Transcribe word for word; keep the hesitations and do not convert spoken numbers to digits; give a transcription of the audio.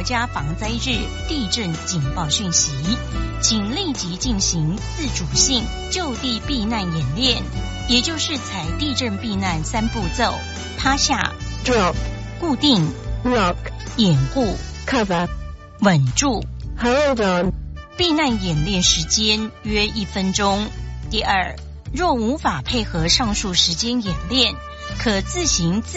家防灾日地震警报讯息，请立即进行自主性就地避难演练，也就是采地震避难三步骤：趴下、 drop、 固定、 lock、 掩护、 cover、 稳住。 hold on。 避难演练时间约一分钟。第二，若无法配合上述时间演练，可自行自